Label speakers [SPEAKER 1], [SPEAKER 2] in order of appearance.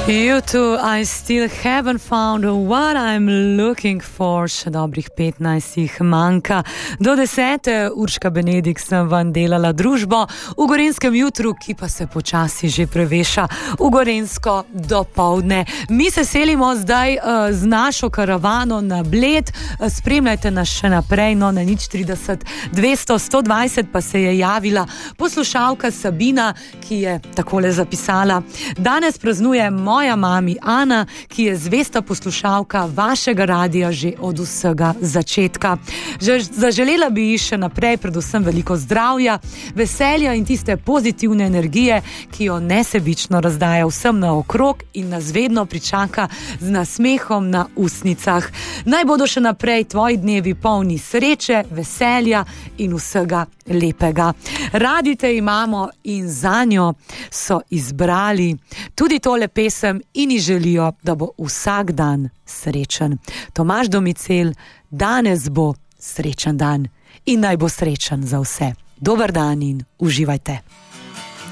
[SPEAKER 1] You too, I still haven't found what I'm looking for. Še dobrih 15 manjka. Do 10. Urška Benedik sem vam delala družbo v Gorenjskem jutru, ki pa se počasi že preveša v gorenjsko dopoldne. Mi se selimo zdaj z našo karavano na Bled. Spremljajte nas še naprej, no na 030 200 120 pa se je javila poslušalka Sabina, ki je takole zapisala: danes praznuje moja mami Ana, ki je zvesta poslušalka vašega radija že od vsega začetka. Zaželela bi ji še naprej predvsem veliko zdravja, veselja in tiste pozitivne energije, ki jo nesebično razdaja vsem naokrog in nas vedno pričaka z nasmehom na ustnicah. Naj bodo še naprej tvoji dnevi polni sreče, veselja in vsega lepega. Radi te imamo in zanjo so izbrali tudi tole pesem in ji želijo, da bo vsak dan srečen. Tomaž Domicel, danes bo srečen dan in naj bo srečen za vse. Dober dan in uživajte.